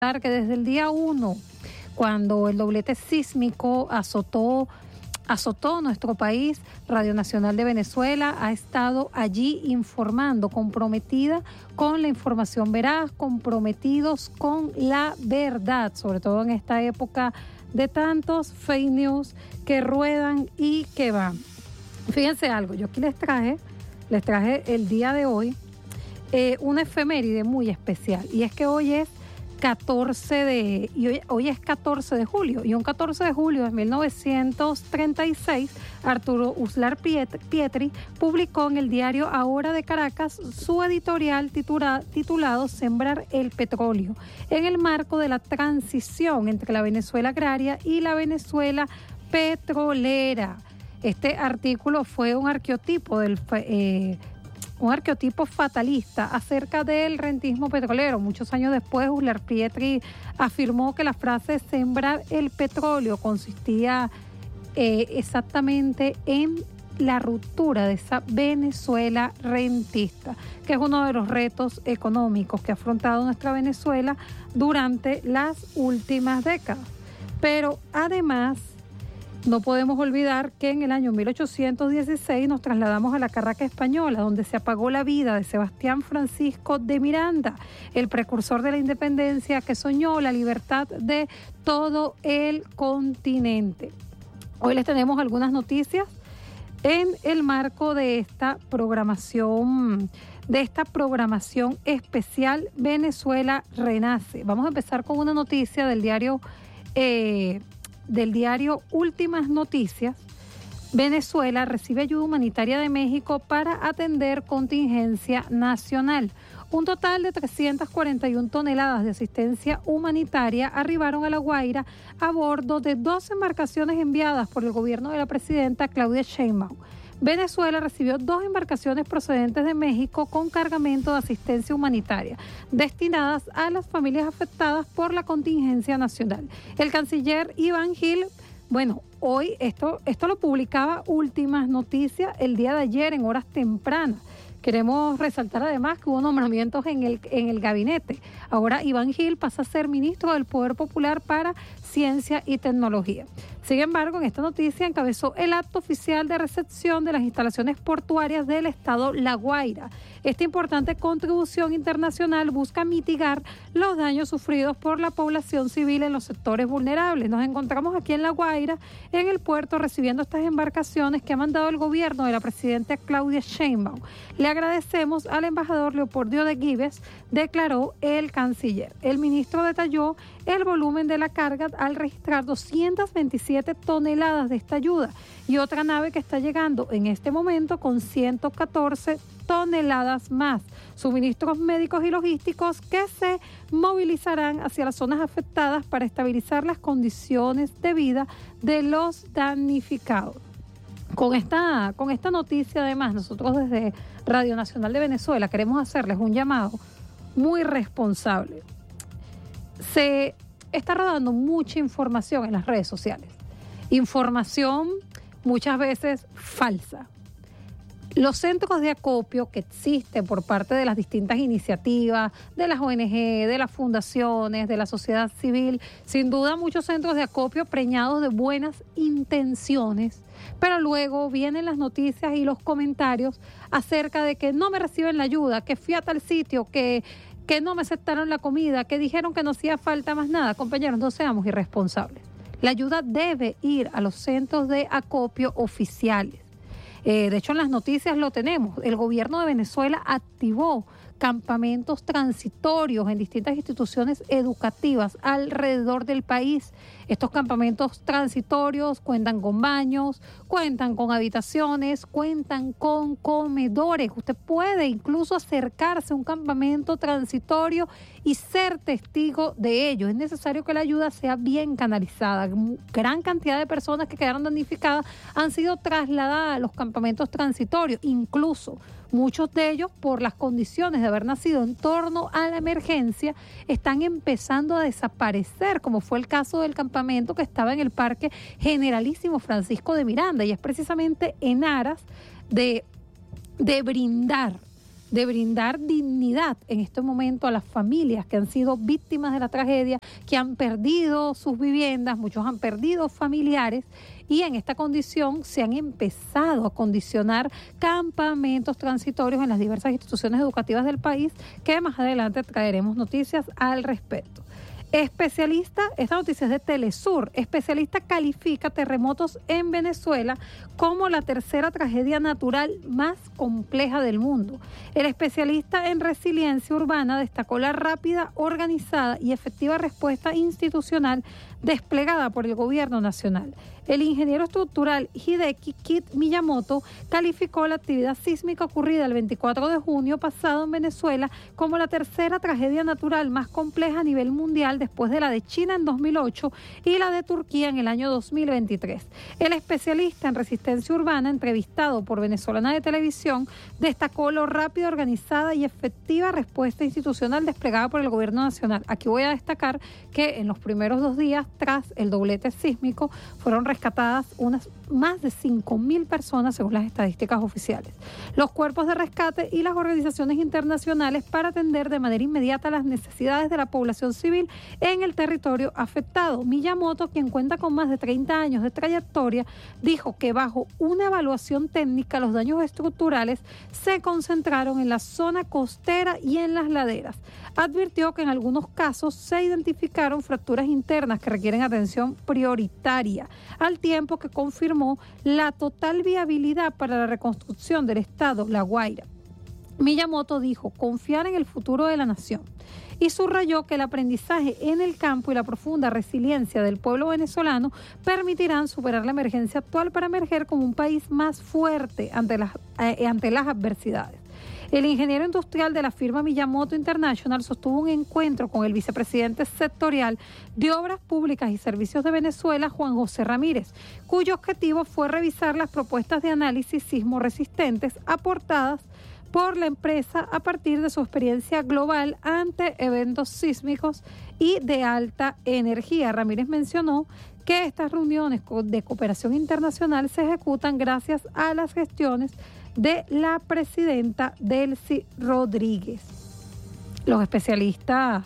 Que desde el día 1, cuando el doblete sísmico azotó nuestro país, Radio Nacional de Venezuela ha estado allí informando, comprometida con la información veraz, comprometidos con la verdad, sobre todo en esta época de tantos fake news que ruedan y que van. Fíjense algo, yo aquí les traje el día de hoy una efeméride muy especial, y es que hoy es 14 de julio, y un 14 de julio de 1936, Arturo Uslar Pietri publicó en el diario Ahora de Caracas su editorial titulado Sembrar el petróleo, en el marco de la transición entre la Venezuela agraria y la Venezuela petrolera. Este artículo fue un arqueotipo fatalista acerca del rentismo petrolero. Muchos años después, Uslar Pietri afirmó que la frase sembrar el petróleo consistía exactamente en la ruptura de esa Venezuela rentista, que es uno de los retos económicos que ha afrontado nuestra Venezuela durante las últimas décadas. Pero además, no podemos olvidar que en el año 1816 nos trasladamos a la Carraca española, donde se apagó la vida de Sebastián Francisco de Miranda, el precursor de la independencia que soñó la libertad de todo el continente. Hoy les tenemos algunas noticias en el marco de esta programación especial Venezuela Renace. Vamos a empezar con una noticia del diario Últimas Noticias. Venezuela recibe ayuda humanitaria de México para atender contingencia nacional. Un total de 341 toneladas de asistencia humanitaria arribaron a La Guaira a bordo de 2 embarcaciones enviadas por el gobierno de la presidenta Claudia Sheinbaum. Venezuela recibió 2 embarcaciones procedentes de México con cargamento de asistencia humanitaria destinadas a las familias afectadas por la contingencia nacional. El canciller Iván Gil, hoy esto lo publicaba Últimas Noticias el día de ayer en horas tempranas. Queremos resaltar además que hubo nombramientos en el gabinete. Ahora Iván Gil pasa a ser ministro del Poder Popular para Ciencia y Tecnología. Sin embargo, en esta noticia encabezó el acto oficial de recepción de las instalaciones portuarias del estado La Guaira. Esta importante contribución internacional busca mitigar los daños sufridos por la población civil en los sectores vulnerables. Nos encontramos aquí en La Guaira, en el puerto, recibiendo estas embarcaciones que ha mandado el gobierno de la presidenta Claudia Sheinbaum. Le agradecemos al embajador Leopoldo de Gives, declaró el canciller. El ministro detalló el volumen de la carga al registrar 227 toneladas de esta ayuda y otra nave que está llegando en este momento con 114 toneladas más. Suministros médicos y logísticos que se movilizarán hacia las zonas afectadas para estabilizar las condiciones de vida de los damnificados. Con esta noticia, además, nosotros desde Radio Nacional de Venezuela queremos hacerles un llamado muy responsable. Se está rodando mucha información en las redes sociales, información muchas veces falsa. Los centros de acopio que existen por parte de las distintas iniciativas, de las ONG, de las fundaciones, de la sociedad civil, sin duda muchos centros de acopio preñados de buenas intenciones, pero luego vienen las noticias y los comentarios acerca de que no me reciben la ayuda, que fui a tal sitio, que no me aceptaron la comida, que dijeron que no hacía falta más nada. Compañeros, no seamos irresponsables. La ayuda debe ir a los centros de acopio oficiales. De hecho, en las noticias lo tenemos. El gobierno de Venezuela activó campamentos transitorios en distintas instituciones educativas alrededor del país. Estos campamentos transitorios cuentan con baños, cuentan con habitaciones, cuentan con comedores. Usted puede incluso acercarse a un campamento transitorio y ser testigo de ello. Es necesario que la ayuda sea bien canalizada. Gran cantidad de personas que quedaron damnificadas han sido trasladadas a los campamentos transitorios, incluso muchos de ellos, por las condiciones de haber nacido en torno a la emergencia, están empezando a desaparecer, como fue el caso del campamento que estaba en el Parque Generalísimo Francisco de Miranda, y es precisamente en aras de brindar de brindar dignidad en este momento a las familias que han sido víctimas de la tragedia, que han perdido sus viviendas, muchos han perdido familiares, y en esta condición se han empezado a condicionar campamentos transitorios en las diversas instituciones educativas del país, que más adelante traeremos noticias al respecto. Especialista, esta noticia es de Telesur, especialista califica terremotos en Venezuela como la tercera tragedia natural más compleja del mundo. El especialista en resiliencia urbana destacó la rápida, organizada y efectiva respuesta institucional desplegada por el gobierno nacional. El ingeniero estructural Hideki Kit Miyamoto calificó la actividad sísmica ocurrida el 24 de junio pasado en Venezuela como la tercera tragedia natural más compleja a nivel mundial después de la de China en 2008 y la de Turquía en el año 2023. El especialista en resistencia urbana, entrevistado por Venezolana de Televisión, destacó lo rápida, organizada y efectiva respuesta institucional desplegada por el gobierno nacional. Aquí voy a destacar que en los primeros 2 días tras el doblete sísmico fueron rescatadas unas más de 5.000 personas según las estadísticas oficiales. Los cuerpos de rescate y las organizaciones internacionales para atender de manera inmediata las necesidades de la población civil en el territorio afectado. Miyamoto, quien cuenta con más de 30 años de trayectoria, dijo que bajo una evaluación técnica los daños estructurales se concentraron en la zona costera y en las laderas. Advirtió que en algunos casos se identificaron fracturas internas que requieren atención prioritaria, al tiempo que confirmó la total viabilidad para la reconstrucción del estado La Guaira. Miyamoto dijo confiar en el futuro de la nación y subrayó que el aprendizaje en el campo y la profunda resiliencia del pueblo venezolano permitirán superar la emergencia actual para emerger como un país más fuerte ante las adversidades. El ingeniero industrial de la firma Miyamoto International sostuvo un encuentro con el vicepresidente sectorial de Obras Públicas y Servicios de Venezuela, Juan José Ramírez, cuyo objetivo fue revisar las propuestas de análisis sismoresistentes aportadas por la empresa a partir de su experiencia global ante eventos sísmicos y de alta energía. Ramírez mencionó que estas reuniones de cooperación internacional se ejecutan gracias a las gestiones de la presidenta Delcy Rodríguez. Los especialistas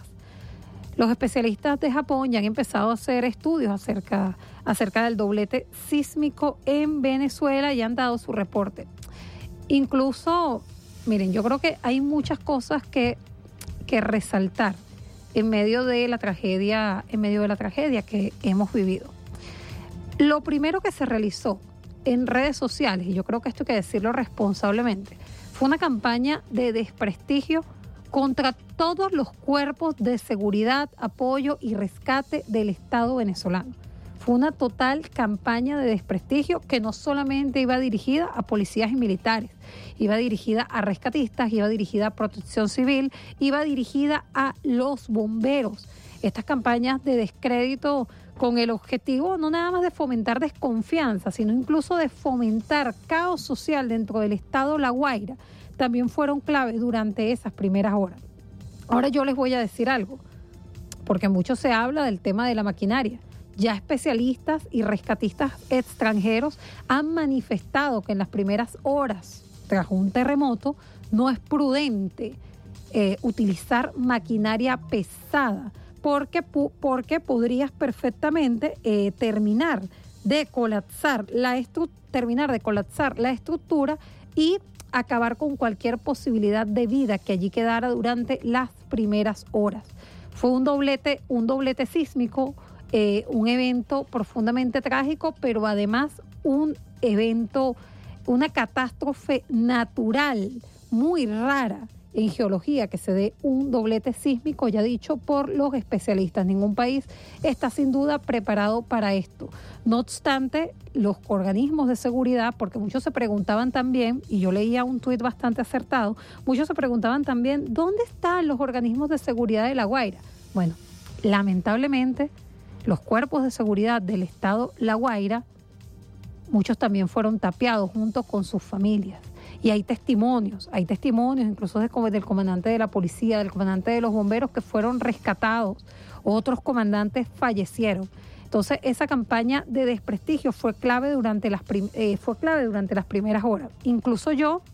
de Japón ya han empezado a hacer estudios acerca del doblete sísmico en Venezuela y han dado su reporte. Incluso, miren, yo creo que hay muchas cosas que resaltar en medio de la tragedia que hemos vivido. Lo primero que se realizó en redes sociales, y yo creo que esto hay que decirlo responsablemente, fue una campaña de desprestigio contra todos los cuerpos de seguridad, apoyo y rescate del Estado venezolano. Fue una total campaña de desprestigio que no solamente iba dirigida a policías y militares, iba dirigida a rescatistas, iba dirigida a protección civil, iba dirigida a los bomberos. Estas campañas de descrédito con el objetivo no nada más de fomentar desconfianza, sino incluso de fomentar caos social dentro del estado La Guaira, también fueron claves durante esas primeras horas. Ahora yo les voy a decir algo, porque mucho se habla del tema de la maquinaria. Ya especialistas y rescatistas extranjeros han manifestado que en las primeras horas tras un terremoto no es prudente utilizar maquinaria pesada, porque podrías perfectamente terminar de colapsar la estructura y acabar con cualquier posibilidad de vida que allí quedara durante las primeras horas. Fue un doblete sísmico, un evento profundamente trágico, pero además una catástrofe natural muy rara en geología, que se dé un doblete sísmico, ya dicho por los especialistas. Ningún país está sin duda preparado para esto. No obstante, los organismos de seguridad, porque muchos se preguntaban también, y yo leía un tuit bastante acertado, muchos se preguntaban también, ¿dónde están los organismos de seguridad de La Guaira? Bueno, lamentablemente, los cuerpos de seguridad del estado La Guaira, muchos también fueron tapiados junto con sus familias. Y hay testimonios incluso del comandante de la policía, del comandante de los bomberos que fueron rescatados, otros comandantes fallecieron. Entonces esa campaña de desprestigio fue clave durante las primeras horas. Incluso yo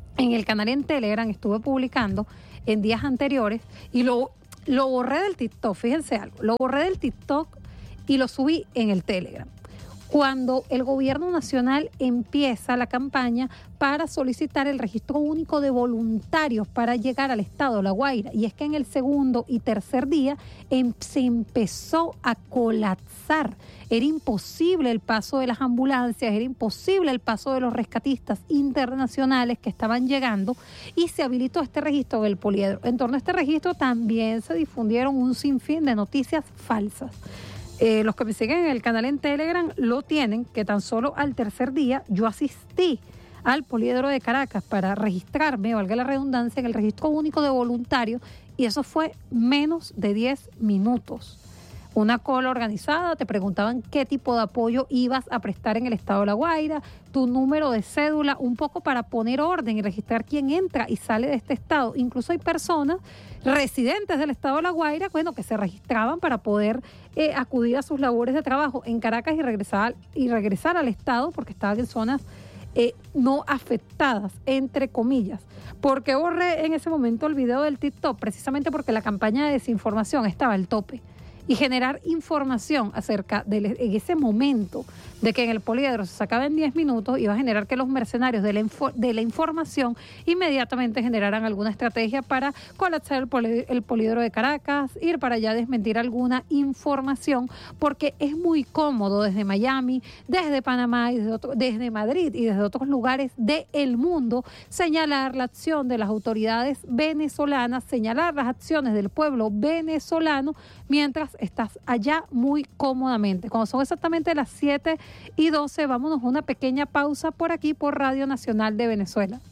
en el canal en Telegram estuve publicando en días anteriores y lo borré del TikTok, fíjense algo, lo borré del TikTok y lo subí en el Telegram. Cuando el gobierno nacional empieza la campaña para solicitar el registro único de voluntarios para llegar al estado de La Guaira. Y es que en el segundo y tercer día se empezó a colapsar. Era imposible el paso de las ambulancias, era imposible el paso de los rescatistas internacionales que estaban llegando y se habilitó este registro del poliedro. En torno a este registro también se difundieron un sinfín de noticias falsas. Los que me siguen en el canal en Telegram lo tienen, que tan solo al tercer día yo asistí al Poliedro de Caracas para registrarme, valga la redundancia, en el registro único de voluntarios, y eso fue menos de 10 minutos. Una cola organizada, te preguntaban qué tipo de apoyo ibas a prestar en el estado de La Guaira, tu número de cédula, un poco para poner orden y registrar quién entra y sale de este estado. Incluso hay personas residentes del estado de La Guaira, bueno, que se registraban para poder acudir a sus labores de trabajo en Caracas y regresar al estado porque estaban en zonas no afectadas, entre comillas. ¿Por qué borré en ese momento el video del TikTok? Precisamente porque la campaña de desinformación estaba al tope. Y generar información acerca en ese momento de que en el poliedro se sacaba en 10 minutos iba a generar que los mercenarios de la información inmediatamente generaran alguna estrategia para colapsar el poliedro de Caracas, ir para allá a desmentir alguna información, porque es muy cómodo desde Miami, desde Panamá, y desde Madrid y desde otros lugares del mundo señalar la acción de las autoridades venezolanas, señalar las acciones del pueblo venezolano mientras estás allá muy cómodamente. Cuando son exactamente las 7:12, vámonos a una pequeña pausa por aquí por Radio Nacional de Venezuela.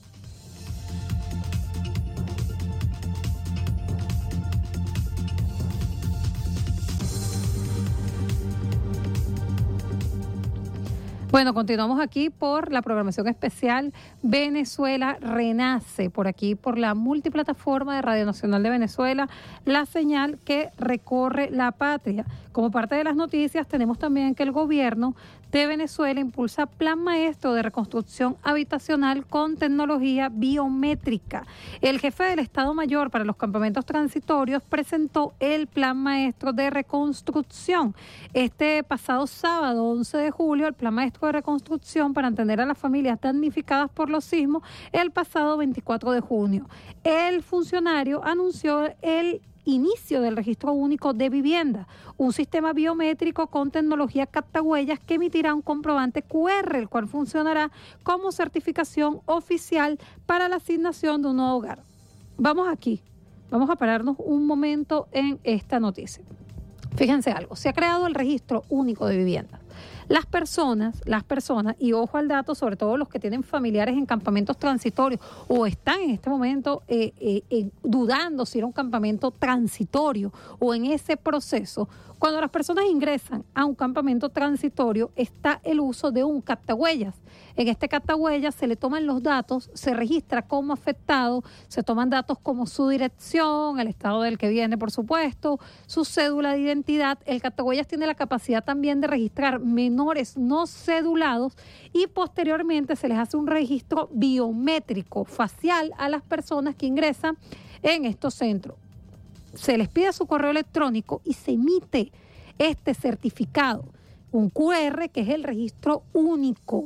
Bueno, continuamos aquí por la programación especial Venezuela Renace, por aquí por la multiplataforma de Radio Nacional de Venezuela, la señal que recorre la patria. Como parte de las noticias tenemos también que el gobierno de Venezuela impulsa Plan Maestro de Reconstrucción Habitacional con tecnología biométrica. El jefe del Estado Mayor para los campamentos transitorios presentó el Plan Maestro de Reconstrucción. Este pasado sábado, 11 de julio, el Plan Maestro de Reconstrucción para atender a las familias damnificadas por los sismos el pasado 24 de junio. El funcionario anunció el inicio del registro único de vivienda, un sistema biométrico con tecnología captahuellas que emitirá un comprobante QR, el cual funcionará como certificación oficial para la asignación de un nuevo hogar. Vamos a pararnos un momento en esta noticia. Fíjense algo, se ha creado el registro único de vivienda. Las personas, y ojo al dato, sobre todo los que tienen familiares en campamentos transitorios o están en este momento dudando si era un campamento transitorio o en ese proceso, cuando las personas ingresan a un campamento transitorio está el uso de un captahuellas. En este captahuellas se le toman los datos, se registra como afectado, se toman datos como su dirección, el estado del que viene, por supuesto, su cédula de identidad. El captahuellas tiene la capacidad también de registrar menores no cedulados y posteriormente se les hace un registro biométrico facial a las personas que ingresan en estos centros. Se les pide su correo electrónico y se emite este certificado, un QR, que es el registro único,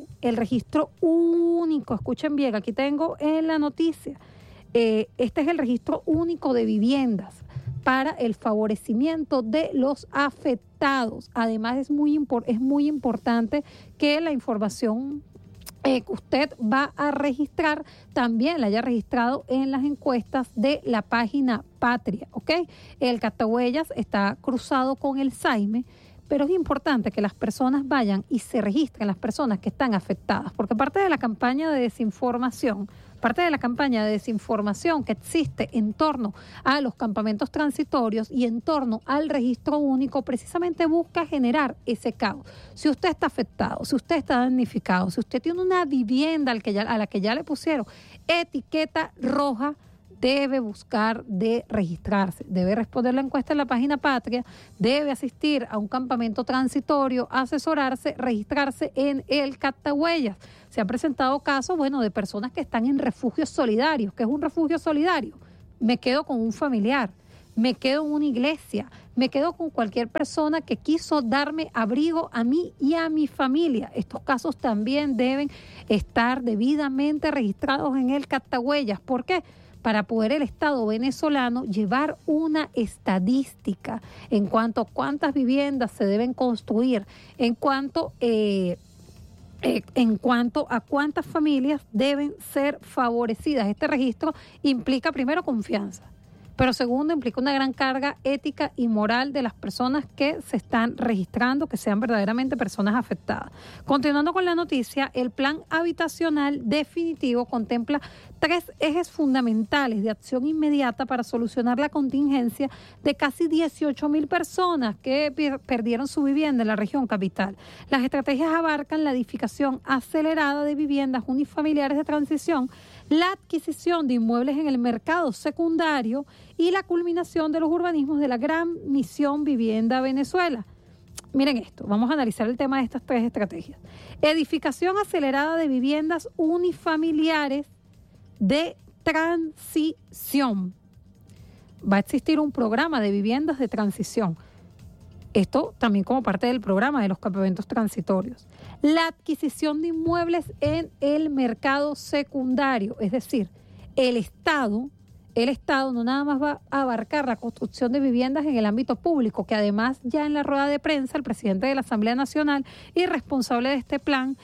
escuchen bien, aquí tengo en la noticia, este es el registro único de viviendas para el favorecimiento de los afectados. Además es muy importante que la información que usted va a registrar también la haya registrado en las encuestas de la página Patria, ¿ok? El captahuellas está cruzado con el SAIME, pero es importante que las personas vayan y se registren las personas que están afectadas, porque parte de la campaña de desinformación que existe en torno a los campamentos transitorios y en torno al registro único, precisamente busca generar ese caos. Si usted está afectado, si usted está damnificado, si usted tiene una vivienda a la que ya le pusieron etiqueta roja, debe buscar de registrarse, debe responder la encuesta en la página Patria, debe asistir a un campamento transitorio, asesorarse, registrarse en el Catagüeyas. Se han presentado casos, de personas que están en refugios solidarios. ¿Qué es un refugio solidario? Me quedo con un familiar, me quedo en una iglesia, me quedo con cualquier persona que quiso darme abrigo a mí y a mi familia. Estos casos también deben estar debidamente registrados en el Catagüeyas. ¿Por qué? Para poder el Estado venezolano llevar una estadística en cuanto a cuántas viviendas se deben construir, en cuanto a cuántas familias deben ser favorecidas. Este registro implica primero confianza, pero segundo implica una gran carga ética y moral de las personas que se están registrando, que sean verdaderamente personas afectadas. Continuando con la noticia, el plan habitacional definitivo contempla 3 ejes fundamentales de acción inmediata para solucionar la contingencia de casi 18,000 personas que perdieron su vivienda en la región capital. Las estrategias abarcan la edificación acelerada de viviendas unifamiliares de transición, la adquisición de inmuebles en el mercado secundario y la culminación de los urbanismos de la Gran Misión Vivienda Venezuela. Miren esto, vamos a analizar el tema de estas 3 estrategias. Edificación acelerada de viviendas unifamiliares de transición. Va a existir un programa de viviendas de transición. Esto también como parte del programa de los campamentos transitorios. La adquisición de inmuebles en el mercado secundario, es decir, el Estado no nada más va a abarcar la construcción de viviendas en el ámbito público, que además ya en la rueda de prensa el presidente de la Asamblea Nacional y responsable de este plan,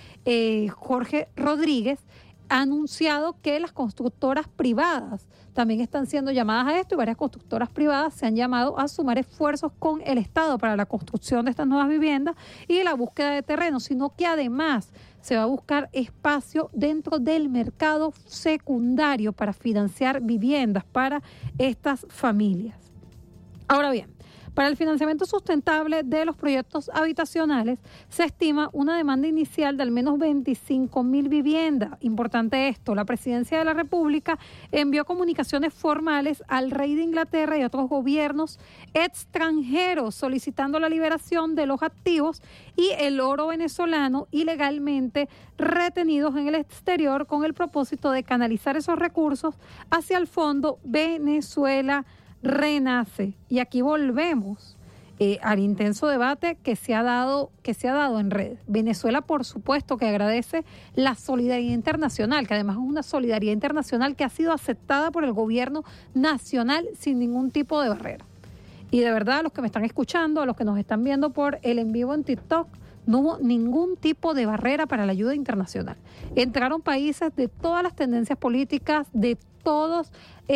Jorge Rodríguez, ha anunciado que las constructoras privadas también están siendo llamadas a esto y varias constructoras privadas se han llamado a sumar esfuerzos con el Estado para la construcción de estas nuevas viviendas y la búsqueda de terreno, sino que además se va a buscar espacio dentro del mercado secundario para financiar viviendas para estas familias. Ahora bien, para el financiamiento sustentable de los proyectos habitacionales se estima una demanda inicial de al menos 25,000 viviendas. Importante esto, la Presidencia de la República envió comunicaciones formales al rey de Inglaterra y a otros gobiernos extranjeros solicitando la liberación de los activos y el oro venezolano ilegalmente retenidos en el exterior con el propósito de canalizar esos recursos hacia el Fondo Venezuela Renace. Y aquí volvemos al intenso debate que se ha dado en redes. Venezuela, por supuesto, que agradece la solidaridad internacional, que además es una solidaridad internacional que ha sido aceptada por el gobierno nacional sin ningún tipo de barrera. Y de verdad, a los que me están escuchando, a los que nos están viendo por el en vivo en TikTok, no hubo ningún tipo de barrera para la ayuda internacional. Entraron países de todas las tendencias políticas, de todos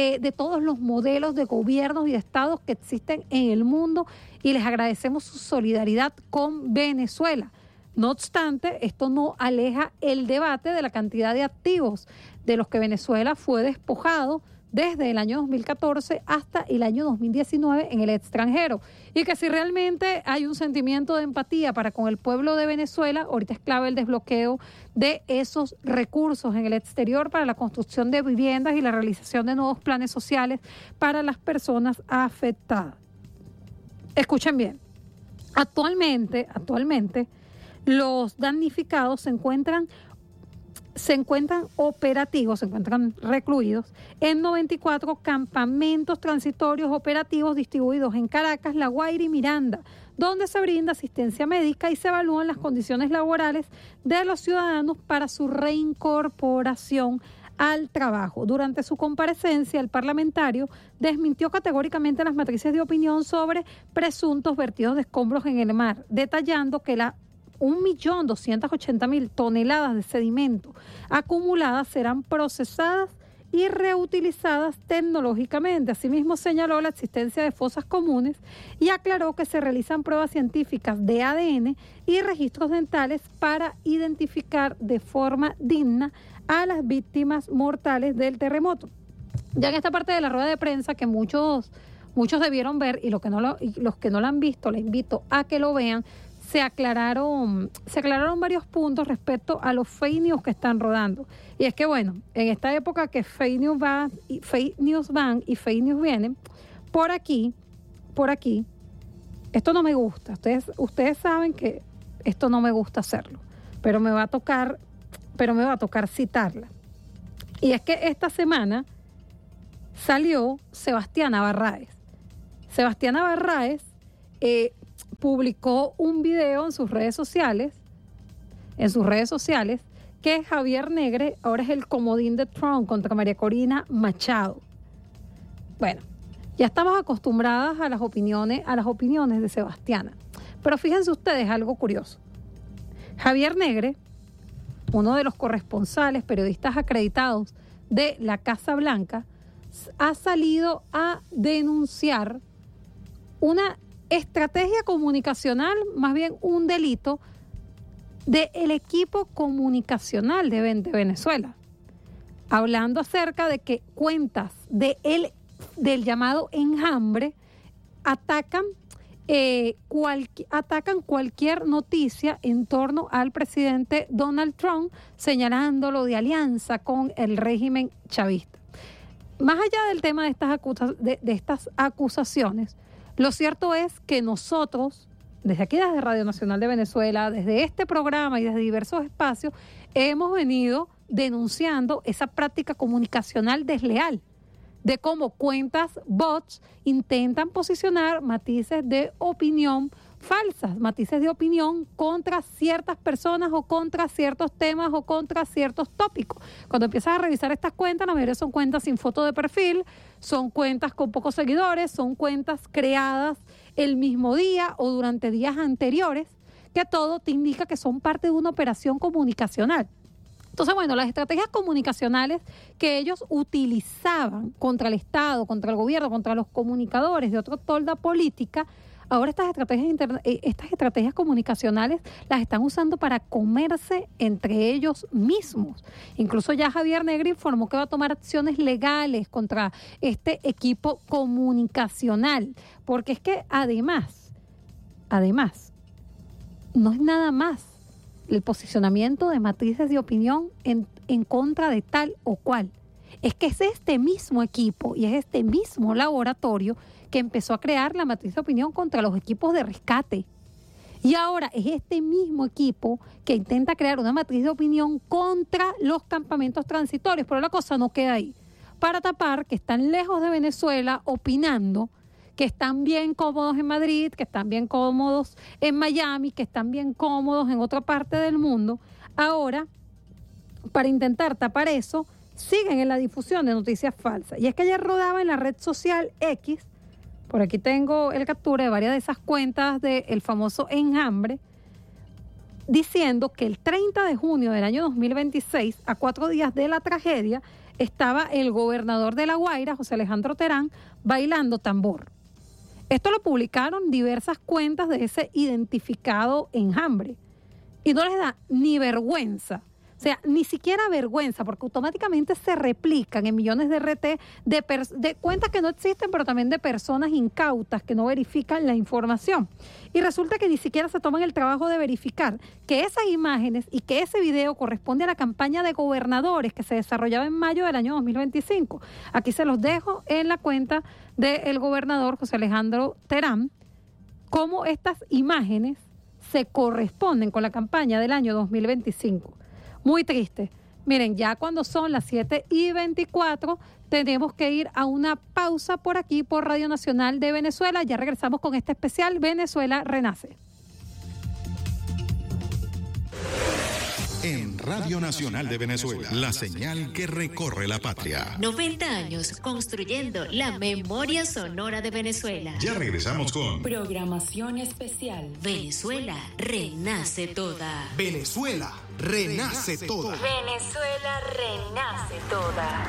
los modelos de gobiernos y de estados que existen en el mundo, y les agradecemos su solidaridad con Venezuela. No obstante, esto no aleja el debate de la cantidad de activos de los que Venezuela fue despojado desde el año 2014 hasta el año 2019 en el extranjero. Y que si realmente hay un sentimiento de empatía para con el pueblo de Venezuela, ahorita es clave el desbloqueo de esos recursos en el exterior para la construcción de viviendas y la realización de nuevos planes sociales para las personas afectadas. Escuchen bien, actualmente los damnificados se encuentran operativos, se encuentran recluidos en 94 campamentos transitorios operativos distribuidos en Caracas, La Guaira y Miranda, donde se brinda asistencia médica y se evalúan las condiciones laborales de los ciudadanos para su reincorporación al trabajo. Durante su comparecencia, el parlamentario desmintió categóricamente las matrices de opinión sobre presuntos vertidos de escombros en el mar, detallando que la 1.280.000 toneladas de sedimento acumuladas serán procesadas y reutilizadas tecnológicamente. Asimismo, señaló la existencia de fosas comunes y aclaró que se realizan pruebas científicas de ADN y registros dentales para identificar de forma digna a las víctimas mortales del terremoto. Ya en esta parte de la rueda de prensa que muchos debieron ver, y los que no lo han visto, les invito a que lo vean, se aclararon varios puntos respecto a los fake news que están rodando. Y es que, bueno, en esta época que fake news van y fake news vienen, por aquí, esto no me gusta. Ustedes saben que esto no me gusta hacerlo, pero me va a tocar citarla. Y es que esta semana salió Sebastiana Barraez. Sebastiana Barraez publicó un video en sus redes sociales, que Javier Negre ahora es el comodín de Trump contra María Corina Machado. Bueno, ya estamos acostumbradas a las opiniones de Sebastiana. Pero fíjense ustedes algo curioso. Javier Negre, uno de los corresponsales, periodistas acreditados de la Casa Blanca, ha salido a denunciar una estrategia comunicacional, más bien un delito, del equipo comunicacional de Venezuela, hablando acerca de que cuentas del llamado enjambre atacan cualquier noticia en torno al presidente Donald Trump, señalándolo de alianza con el régimen chavista. Más allá del tema de estas acusaciones, lo cierto es que nosotros, desde aquí, desde Radio Nacional de Venezuela, desde este programa y desde diversos espacios, hemos venido denunciando esa práctica comunicacional desleal, de cómo cuentas bots intentan posicionar matices de opinión falsas, matices de opinión contra ciertas personas o contra ciertos temas o contra ciertos tópicos. Cuando empiezas a revisar estas cuentas, la mayoría son cuentas sin foto de perfil, son cuentas con pocos seguidores, son cuentas creadas el mismo día o durante días anteriores, que todo te indica que son parte de una operación comunicacional. Entonces, bueno, las estrategias comunicacionales que ellos utilizaban contra el Estado, contra el gobierno, contra los comunicadores de otra tolda política, ahora estas estrategias comunicacionales las están usando para comerse entre ellos mismos. Incluso ya Javier Negre informó que va a tomar acciones legales contra este equipo comunicacional, porque es que además, no es nada más el posicionamiento de matrices de opinión en contra de tal o cual. Es que es este mismo equipo y es este mismo laboratorio que empezó a crear la matriz de opinión contra los equipos de rescate. Y ahora es este mismo equipo que intenta crear una matriz de opinión contra los campamentos transitorios. Pero la cosa no queda ahí. Para tapar que están lejos de Venezuela opinando, que están bien cómodos en Madrid, que están bien cómodos en Miami, que están bien cómodos en otra parte del mundo. Ahora, para intentar tapar eso, siguen en la difusión de noticias falsas. Y es que ayer rodaba en la red social X, por aquí tengo el captura de varias de esas cuentas del famoso enjambre, diciendo que el 30 de junio del año 2026, a 4 días de la tragedia, estaba el gobernador de La Guaira, José Alejandro Terán, bailando tambor. Esto lo publicaron diversas cuentas de ese identificado enjambre. Y no les da ni vergüenza. O sea, ni siquiera vergüenza, porque automáticamente se replican en millones de RT de cuentas que no existen, pero también de personas incautas que no verifican la información. Y resulta que ni siquiera se toman el trabajo de verificar que esas imágenes y que ese video corresponde a la campaña de gobernadores que se desarrollaba en mayo del año 2025. Aquí se los dejo en la cuenta del gobernador José Alejandro Terán, cómo estas imágenes se corresponden con la campaña del año 2025. Muy triste. Miren, ya cuando son las 7:24, tenemos que ir a una pausa por aquí, por Radio Nacional de Venezuela. Ya regresamos con este especial Venezuela Renace. En Radio Nacional de Venezuela, la señal que recorre la patria. 90 años construyendo la memoria sonora de Venezuela. Ya regresamos con programación especial. Venezuela renace toda. Venezuela renace toda. Venezuela renace toda.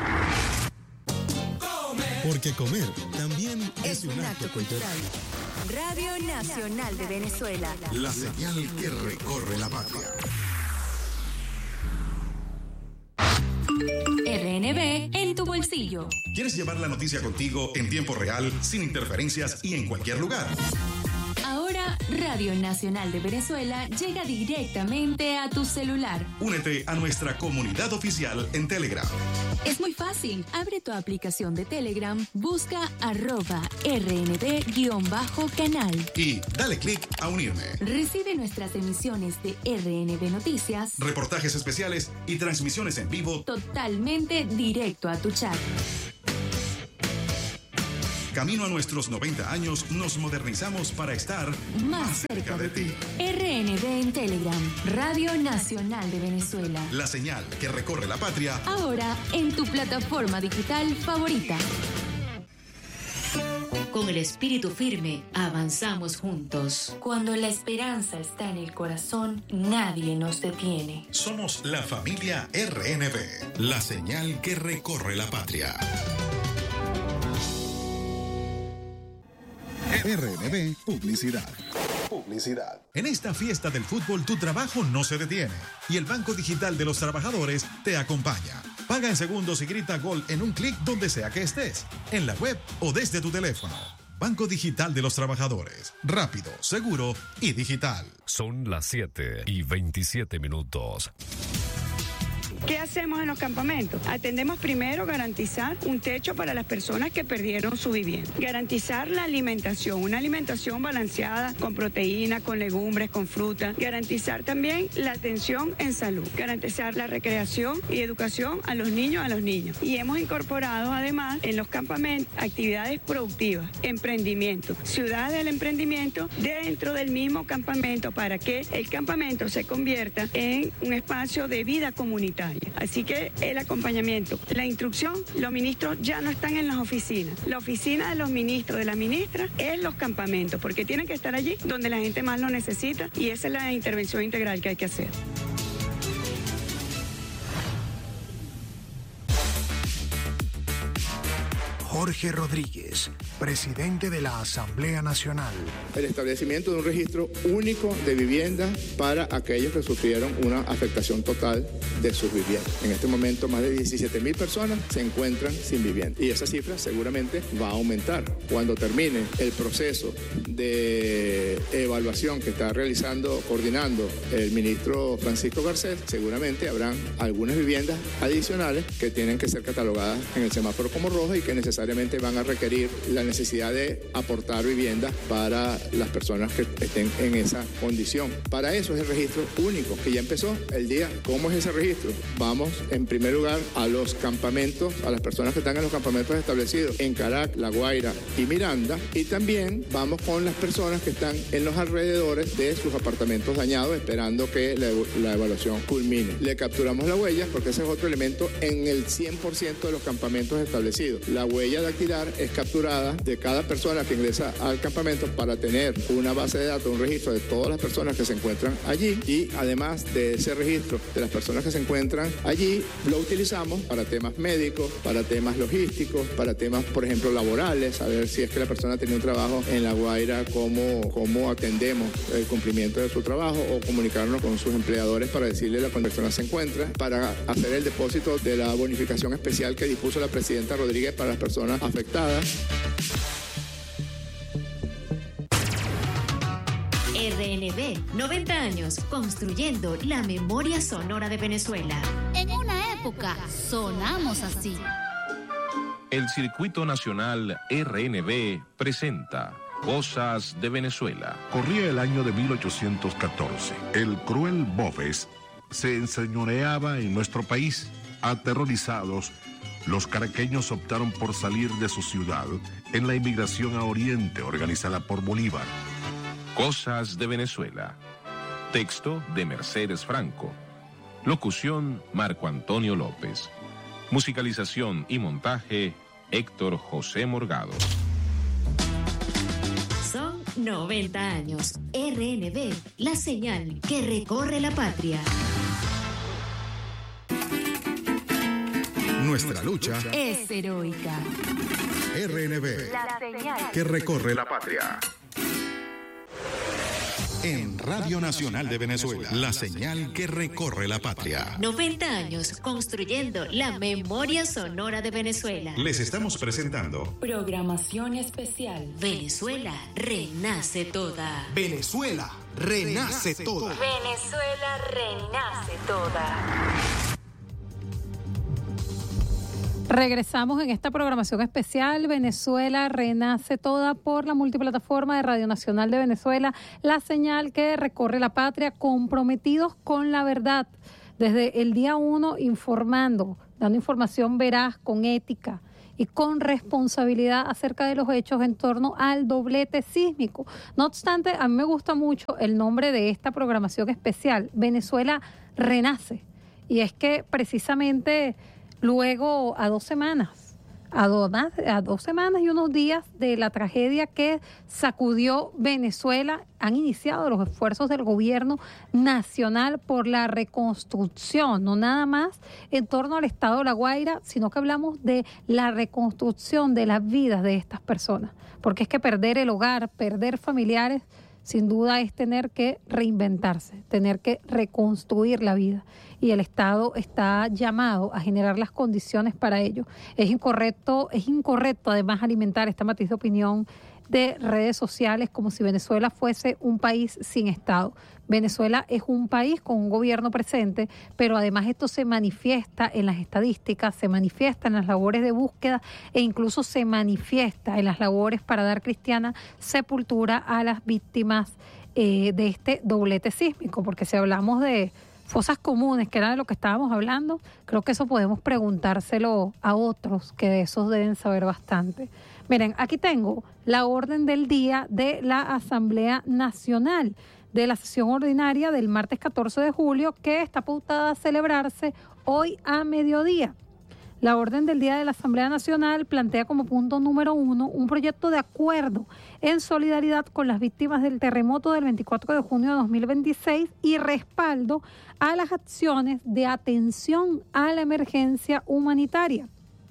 Porque comer también es un acto cultural. Radio Nacional de Venezuela. La señal que recorre la patria. RNB en tu bolsillo. ¿Quieres llevar la noticia contigo en tiempo real, sin interferencias y en cualquier lugar? Ahora Radio Nacional de Venezuela llega directamente a tu celular. Únete a nuestra comunidad oficial en Telegram. Es muy fácil. Abre tu aplicación de Telegram, busca @RNB_canal. Y dale clic a unirme. Recibe nuestras emisiones de RNB Noticias, reportajes especiales y transmisiones en vivo totalmente directo a tu chat. Camino a nuestros 90 años, nos modernizamos para estar más cerca de ti. RNB en Telegram, Radio Nacional de Venezuela. La señal que recorre la patria. Ahora en tu plataforma digital favorita. Con el espíritu firme, avanzamos juntos. Cuando la esperanza está en el corazón, nadie nos detiene. Somos la familia RNB, la señal que recorre la patria. RNB Publicidad. En esta fiesta del fútbol, tu trabajo no se detiene y el Banco Digital de los Trabajadores te acompaña. Paga en segundos y grita gol en un clic donde sea que estés, en la web o desde tu teléfono. Banco Digital de los Trabajadores. Rápido, seguro y digital. Son las 7:27. ¿Qué hacemos en los campamentos? Atendemos primero garantizar un techo para las personas que perdieron su vivienda. Garantizar la alimentación, una alimentación balanceada con proteína, con legumbres, con fruta. Garantizar también la atención en salud. Garantizar la recreación y educación a los niños. Y hemos incorporado además en los campamentos actividades productivas, emprendimiento, ciudad del emprendimiento dentro del mismo campamento para que el campamento se convierta en un espacio de vida comunitaria. Así que el acompañamiento, la instrucción, los ministros ya no están en las oficinas. La oficina de los ministros, de la ministra, es los campamentos, porque tienen que estar allí donde la gente más lo necesita y esa es la intervención integral que hay que hacer. Jorge Rodríguez, presidente de la Asamblea Nacional. El establecimiento de un registro único de vivienda para aquellos que sufrieron una afectación total de sus viviendas. En este momento, más de 17,000 personas se encuentran sin vivienda y esa cifra seguramente va a aumentar. Cuando termine el proceso de evaluación que está coordinando el ministro Francisco Garcés, seguramente habrán algunas viviendas adicionales que tienen que ser catalogadas en el semáforo como rojas y que necesariamente van a requerir la necesidad de aportar vivienda para las personas que estén en esa condición. Para eso es el registro único, que ya empezó el día. ¿Cómo es ese registro? Vamos, en primer lugar, a los campamentos, a las personas que están en los campamentos establecidos en Caracas, La Guaira y Miranda, y también vamos con las personas que están en los alrededores de sus apartamentos dañados, esperando que la evaluación culmine. Le capturamos la huella, porque ese es otro elemento en el 100% de los campamentos establecidos. La huella dactilar es capturada de cada persona que ingresa al campamento para tener una base de datos, un registro de todas las personas que se encuentran allí, y además de ese registro de las personas que se encuentran allí, lo utilizamos para temas médicos, para temas logísticos, para temas, por ejemplo, laborales, saber si es que la persona tenía un trabajo en La Guaira, cómo atendemos el cumplimiento de su trabajo, o comunicarnos con sus empleadores para decirle la persona se encuentra, para hacer el depósito de la bonificación especial que dispuso la presidenta Rodríguez para las personas afectadas. RNB, 90 años construyendo la memoria sonora de Venezuela. En una época sonamos así. El Circuito Nacional RNB presenta Cosas de Venezuela. Corría el año de 1814. El cruel Boves se enseñoreaba en nuestro país. Aterrorizados, los caraqueños optaron por salir de su ciudad en la inmigración a Oriente organizada por Bolívar. Cosas de Venezuela. Texto de Mercedes Franco. Locución Marco Antonio López. Musicalización y montaje Héctor José Morgado. Son 90 años. RNB, la señal que recorre la patria. Nuestra lucha es heroica. RNB, la señal que recorre la patria. en Radio Nacional de Venezuela, la señal que recorre la patria. 90 años construyendo la memoria sonora de Venezuela. Les estamos presentando programación especial. Venezuela renace toda. Venezuela renace toda. Venezuela renace toda. Regresamos en esta programación especial Venezuela Renace Toda por la multiplataforma de Radio Nacional de Venezuela, la señal que recorre la patria, comprometidos con la verdad. Desde el día 1 informando, dando información veraz, con ética y con responsabilidad acerca de los hechos en torno al doblete sísmico. No obstante, a mí me gusta mucho el nombre de esta programación especial, Venezuela Renace. Y es que precisamente luego a 2 semanas y unos días de la tragedia que sacudió Venezuela, han iniciado los esfuerzos del gobierno nacional por la reconstrucción, no nada más en torno al estado de La Guaira, sino que hablamos de la reconstrucción de las vidas de estas personas, porque es que perder el hogar, perder familiares, sin duda es tener que reinventarse, tener que reconstruir la vida. Y el Estado está llamado a generar las condiciones para ello. Es incorrecto además alimentar esta matiz de opinión de redes sociales como si Venezuela fuese un país sin Estado. Venezuela es un país con un gobierno presente, pero además esto se manifiesta en las estadísticas, se manifiesta en las labores de búsqueda e incluso se manifiesta en las labores para dar cristiana sepultura a las víctimas de este doblete sísmico, porque si hablamos de fosas comunes, que era de lo que estábamos hablando, creo que eso podemos preguntárselo a otros que de esos deben saber bastante. Miren, aquí tengo la orden del día de la Asamblea Nacional de la sesión ordinaria del martes 14 de julio, que está pautada a celebrarse hoy a mediodía. La orden del día de la Asamblea Nacional plantea como punto número 1 un proyecto de acuerdo en solidaridad con las víctimas del terremoto del 24 de junio de 2026 y respaldo a las acciones de atención a la emergencia humanitaria.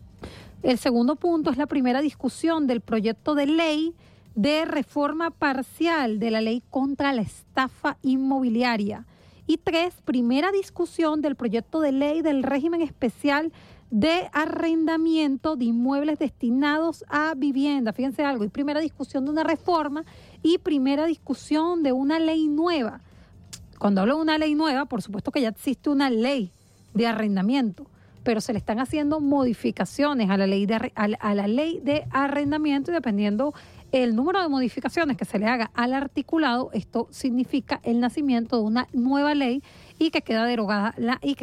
El segundo punto es la primera discusión del proyecto de ley de reforma parcial de la ley contra la estafa inmobiliaria. Y 3, primera discusión del proyecto de ley del régimen especial de arrendamiento de inmuebles destinados a vivienda. Fíjense algo, y primera discusión de una reforma y primera discusión de una ley nueva. Cuando hablo de una ley nueva, por supuesto que ya existe una ley de arrendamiento, pero se le están haciendo modificaciones a la ley de arrendamiento, y dependiendo el número de modificaciones que se le haga al articulado, esto significa el nacimiento de una nueva ley y que queda derogada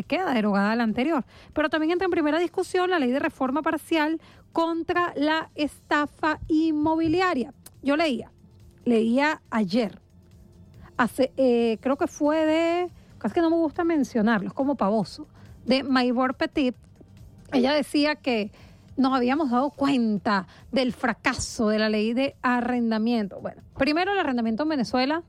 la anterior. Pero también entra en primera discusión la ley de reforma parcial contra la estafa inmobiliaria. Yo leía ayer, creo que fue de, casi que no me gusta mencionarlo, es como pavoso, de Maybor Petit. Ella decía que nos habíamos dado cuenta del fracaso de la ley de arrendamiento. Bueno, primero, el arrendamiento en Venezuela,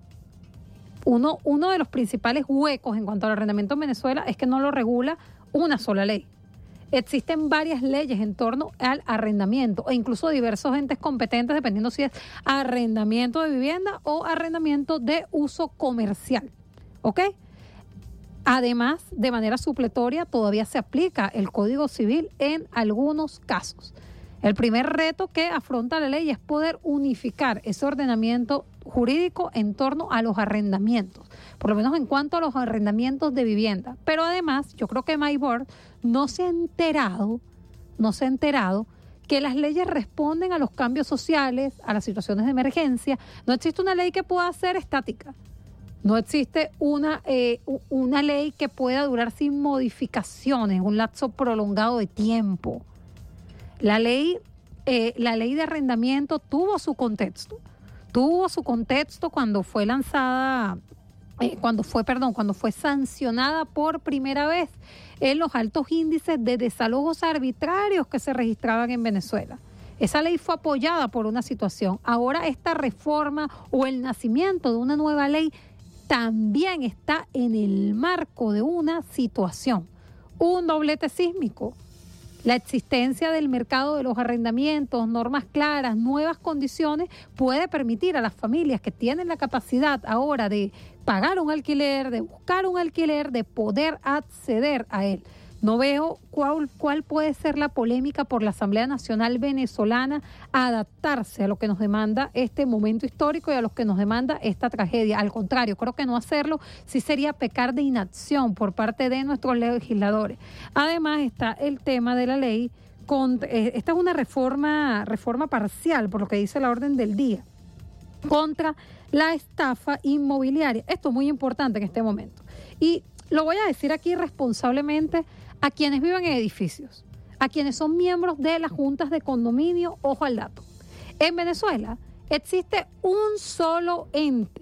uno de los principales huecos en cuanto al arrendamiento en Venezuela es que no lo regula una sola ley. Existen varias leyes en torno al arrendamiento e incluso diversos entes competentes dependiendo si es arrendamiento de vivienda o arrendamiento de uso comercial. ¿Ok? Además, de manera supletoria, todavía se aplica el Código Civil en algunos casos. El primer reto que afronta la ley es poder unificar ese ordenamiento jurídico en torno a los arrendamientos, por lo menos en cuanto a los arrendamientos de vivienda. Pero además, yo creo que Maybor no se ha enterado que las leyes responden a los cambios sociales, a las situaciones de emergencia. No existe una ley que pueda ser estática. No existe una ley que pueda durar sin modificaciones, un lapso prolongado de tiempo. La ley de arrendamiento tuvo su contexto cuando fue lanzada, cuando fue sancionada por primera vez en los altos índices de desalojos arbitrarios que se registraban en Venezuela. Esa ley fue apoyada por una situación. Ahora esta reforma o el nacimiento de una nueva ley también está en el marco de una situación, un doblete sísmico. La existencia del mercado de los arrendamientos, normas claras, nuevas condiciones, puede permitir a las familias que tienen la capacidad ahora de pagar un alquiler, de buscar un alquiler, de poder acceder a él. No veo cuál puede ser la polémica por la Asamblea Nacional Venezolana a adaptarse a lo que nos demanda este momento histórico y a lo que nos demanda esta tragedia. Al contrario, creo que no hacerlo sí sería pecar de inacción por parte de nuestros legisladores. Además está el tema de la ley, esta es una reforma parcial, por lo que dice la orden del día, contra la estafa inmobiliaria. Esto es muy importante en este momento. Y lo voy a decir aquí responsablemente a quienes viven en edificios, a quienes son miembros de las juntas de condominio. Ojo al dato. En Venezuela existe un solo ente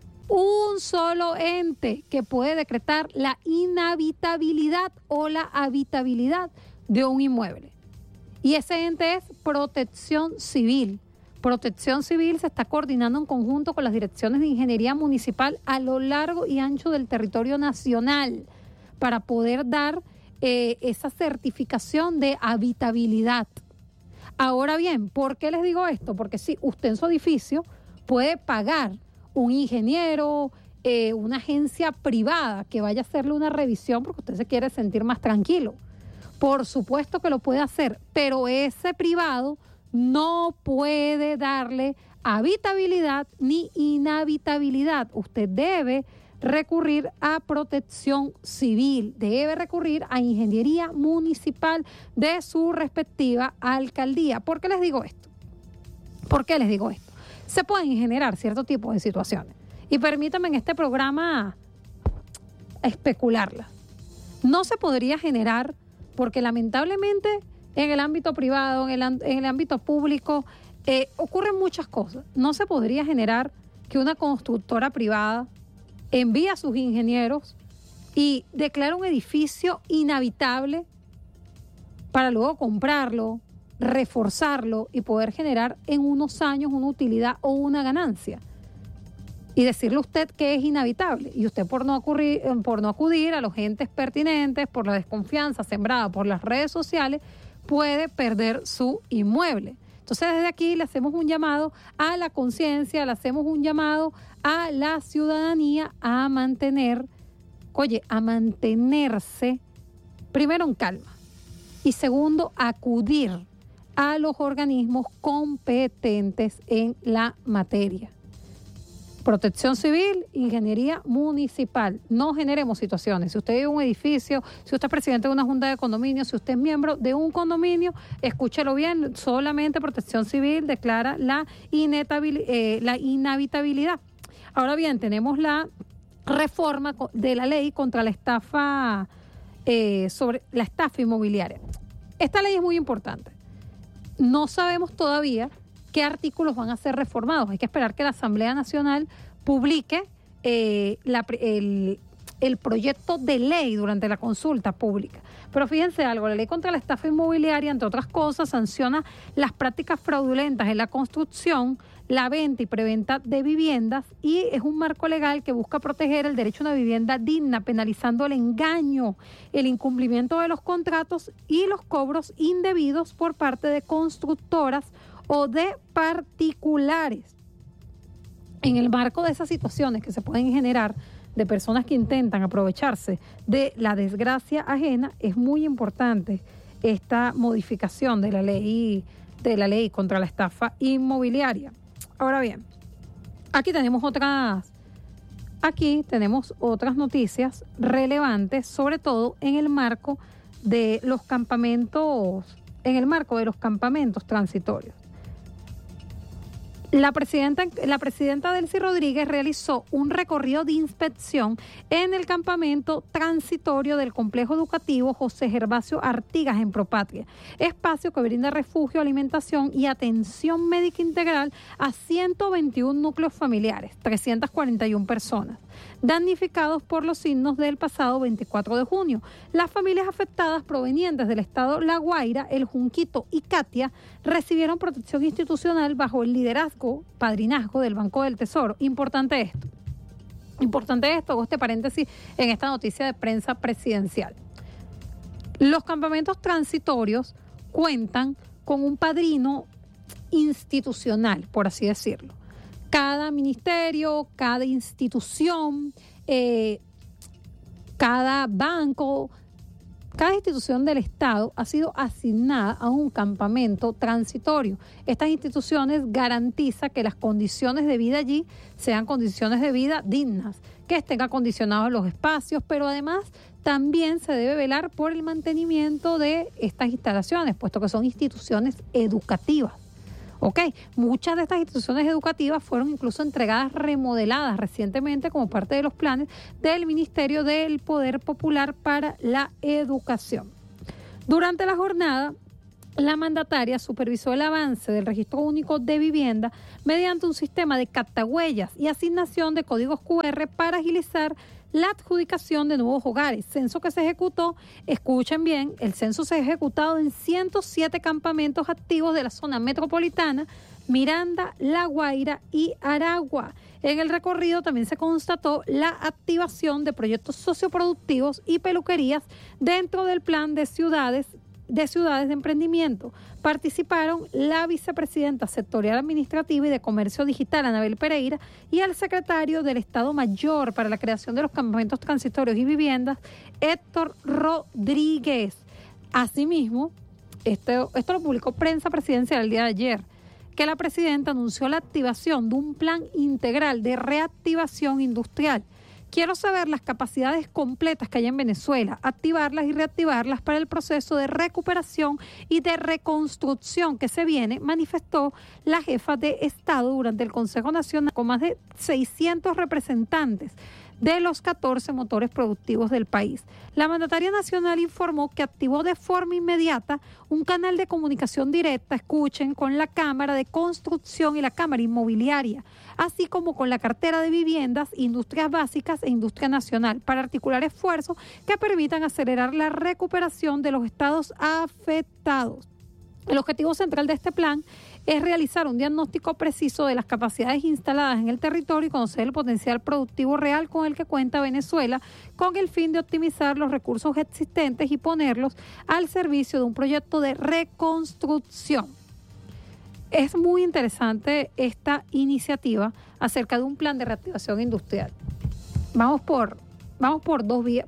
que puede decretar la inhabitabilidad o la habitabilidad de un inmueble. Y ese ente es Protección Civil. Protección Civil se está coordinando en conjunto con las direcciones de ingeniería municipal a lo largo y ancho del territorio nacional para poder dar esa certificación de habitabilidad. Ahora bien, ¿por qué les digo esto? Porque si usted en su edificio puede pagar un ingeniero, una agencia privada que vaya a hacerle una revisión porque usted se quiere sentir más tranquilo. Por supuesto que lo puede hacer, pero ese privado no puede darle habitabilidad ni inhabitabilidad. Usted debe recurrir a Protección Civil, debe recurrir a ingeniería municipal de su respectiva alcaldía. ¿Por qué les digo esto? Se pueden generar cierto tipo de situaciones y permítanme en este programa especularlas. No se podría generar porque lamentablemente en el ámbito privado, en el ámbito público, ocurren muchas cosas. No se podría generar que una constructora privada envíe a sus ingenieros y declara un edificio inhabitable para luego comprarlo, reforzarlo y poder generar en unos años una utilidad o una ganancia. Y decirle a usted que es inhabitable. Y usted por no acudir a los entes pertinentes, por la desconfianza sembrada por las redes sociales, puede perder su inmueble. Entonces, desde aquí le hacemos un llamado a la conciencia, le hacemos un llamado a la ciudadanía a mantenerse, primero en calma, y segundo, acudir a los organismos competentes en la materia. Protección Civil, Ingeniería Municipal. No generemos situaciones. Si usted vive en un edificio, si usted es presidente de una junta de condominio, si usted es miembro de un condominio, escúchelo bien, solamente Protección Civil declara la inhabitabilidad. Ahora bien, tenemos la reforma de la ley contra la estafa, sobre la estafa inmobiliaria. Esta ley es muy importante. No sabemos todavía qué artículos van a ser reformados. Hay que esperar que la Asamblea Nacional publique el proyecto de ley durante la consulta pública. Pero fíjense algo, la ley contra la estafa inmobiliaria, entre otras cosas, sanciona las prácticas fraudulentas en la construcción, la venta y preventa de viviendas y es un marco legal que busca proteger el derecho a una vivienda digna, penalizando el engaño, el incumplimiento de los contratos y los cobros indebidos por parte de constructoras o de particulares. En el marco de esas situaciones que se pueden generar de personas que intentan aprovecharse de la desgracia ajena, es muy importante esta modificación de la ley contra la estafa inmobiliaria. Ahora bien, aquí tenemos otras noticias relevantes, sobre todo en el marco de los campamentos transitorios. La presidenta Delcy Rodríguez realizó un recorrido de inspección en el campamento transitorio del complejo educativo José Gervasio Artigas en Propatria, espacio que brinda refugio, alimentación y atención médica integral a 121 núcleos familiares, 341 personas, damnificados por los signos del pasado 24 de junio. Las familias afectadas provenientes del estado La Guaira, El Junquito y Catia recibieron protección institucional bajo el padrinazgo del Banco del Tesoro. Importante esto, hago este paréntesis en esta noticia de prensa presidencial. Los campamentos transitorios cuentan con un padrino institucional, por así decirlo. Cada ministerio, cada institución, cada banco, cada institución del Estado ha sido asignada a un campamento transitorio. Estas instituciones garantizan que las condiciones de vida allí sean condiciones de vida dignas, que estén acondicionados los espacios, pero además también se debe velar por el mantenimiento de estas instalaciones, puesto que son instituciones educativas. Muchas de estas instituciones educativas fueron incluso entregadas remodeladas recientemente como parte de los planes del Ministerio del Poder Popular para la Educación. Durante la jornada, la mandataria supervisó el avance del Registro Único de Vivienda mediante un sistema de captahuellas y asignación de códigos QR para agilizar la adjudicación de nuevos hogares. Censo que se ejecutó, escuchen bien, el censo se ha ejecutado en 107 campamentos activos de la zona metropolitana, Miranda, La Guaira y Aragua. En el recorrido también se constató la activación de proyectos socioproductivos y peluquerías dentro del plan de ciudades de emprendimiento. Participaron la vicepresidenta sectorial administrativa y de comercio digital, Anabel Pereira, y el secretario del Estado Mayor para la creación de los campamentos transitorios y viviendas, Héctor Rodríguez. Asimismo, esto lo publicó Prensa Presidencial el día de ayer, que la presidenta anunció la activación de un plan integral de reactivación industrial. Quiero saber las capacidades completas que hay en Venezuela, activarlas y reactivarlas para el proceso de recuperación y de reconstrucción que se viene, manifestó la jefa de Estado durante el Consejo Nacional con más de 600 representantes de los 14 motores productivos del país. La mandataria nacional informó que activó de forma inmediata un canal de comunicación directa, escuchen, con la Cámara de Construcción y la Cámara Inmobiliaria, así como con la cartera de viviendas, industrias básicas e industria nacional, para articular esfuerzos que permitan acelerar la recuperación de los estados afectados. El objetivo central de este plan es realizar un diagnóstico preciso de las capacidades instaladas en el territorio y conocer el potencial productivo real con el que cuenta Venezuela, con el fin de optimizar los recursos existentes y ponerlos al servicio de un proyecto de reconstrucción. Es muy interesante esta iniciativa acerca de un plan de reactivación industrial. Vamos por dos vías.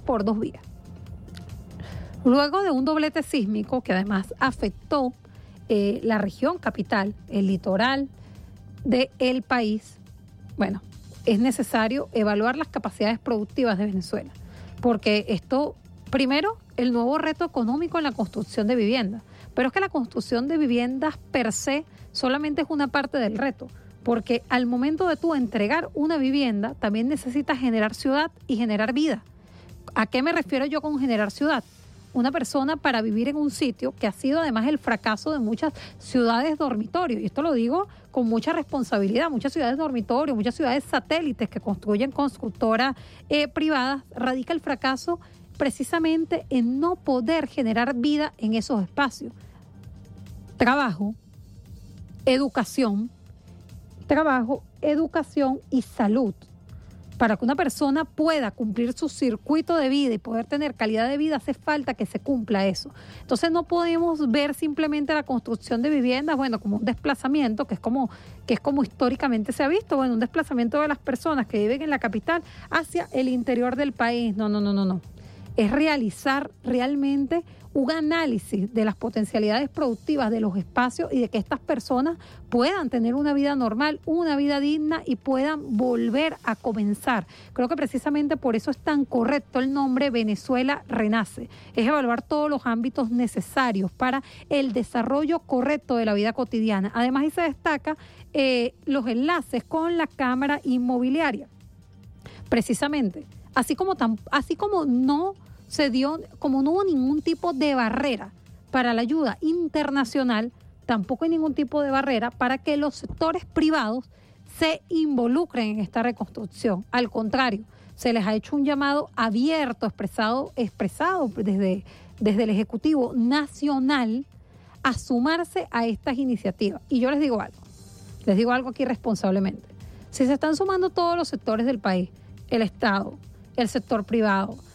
Luego de un doblete sísmico que además afectó la región capital, el litoral del país, bueno, es necesario evaluar las capacidades productivas de Venezuela, porque esto, primero, el nuevo reto económico en la construcción de viviendas, pero es que la construcción de viviendas per se solamente es una parte del reto, porque al momento de tú entregar una vivienda, también necesitas generar ciudad y generar vida. ¿A qué me refiero yo con generar ciudad? Una persona para vivir en un sitio que ha sido además el fracaso de muchas ciudades dormitorio, y esto lo digo con mucha responsabilidad, muchas ciudades dormitorio, muchas ciudades satélites que construyen constructoras privadas, radica el fracaso precisamente en no poder generar vida en esos espacios. Trabajo, educación y salud. Para que una persona pueda cumplir su circuito de vida y poder tener calidad de vida, hace falta que se cumpla eso. Entonces no podemos ver simplemente la construcción de viviendas, bueno, como un desplazamiento, que es como históricamente se ha visto, bueno, un desplazamiento de las personas que viven en la capital hacia el interior del país. No. Es realizar realmente un análisis de las potencialidades productivas de los espacios y de que estas personas puedan tener una vida normal, una vida digna y puedan volver a comenzar. Creo que precisamente por eso es tan correcto el nombre Venezuela Renace. Es evaluar todos los ámbitos necesarios para el desarrollo correcto de la vida cotidiana. Además, ahí se destaca los enlaces con la Cámara Inmobiliaria. Precisamente, así como no hubo ningún tipo de barrera para la ayuda internacional, tampoco hay ningún tipo de barrera para que los sectores privados se involucren en esta reconstrucción. Al contrario, se les ha hecho un llamado abierto, expresado desde el Ejecutivo Nacional a sumarse a estas iniciativas. Y yo les digo algo aquí responsablemente. Si se están sumando todos los sectores del país, el Estado, el sector privado,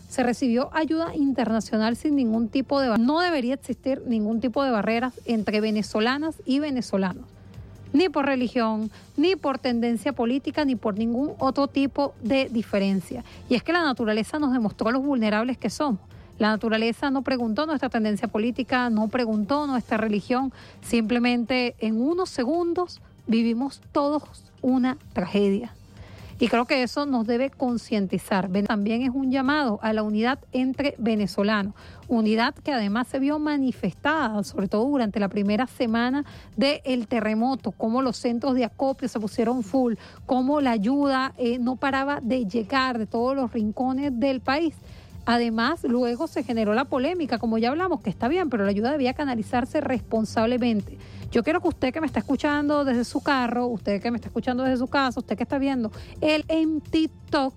se recibió ayuda internacional sin ningún tipo de... No debería existir ningún tipo de barreras entre venezolanas y venezolanos, ni por religión, ni por tendencia política, ni por ningún otro tipo de diferencia. Y es que la naturaleza nos demostró los vulnerables que somos. La naturaleza no preguntó nuestra tendencia política, no preguntó nuestra religión, simplemente en unos segundos vivimos todos una tragedia. Y creo que eso nos debe concientizar. También es un llamado a la unidad entre venezolanos, unidad que además se vio manifestada, sobre todo durante la primera semana del terremoto, cómo los centros de acopio se pusieron full, cómo la ayuda no paraba de llegar de todos los rincones del país. Además, luego se generó la polémica, como ya hablamos, que está bien, pero la ayuda debía canalizarse responsablemente. Yo quiero que usted que me está escuchando desde su carro, usted que me está escuchando desde su casa, usted que está viendo en TikTok,